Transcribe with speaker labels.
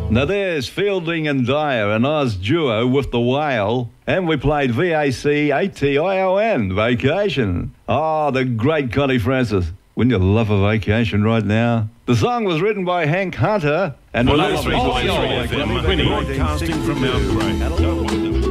Speaker 1: Now there's Fielding and Dyer, an Oz duo with the Whale, and we played VAC-ATION, Vacation. Oh, the great Connie Francis. Wouldn't you love a vacation right now? The song was written by Hank Hunter and released
Speaker 2: FM, broadcasting from Mount Grey.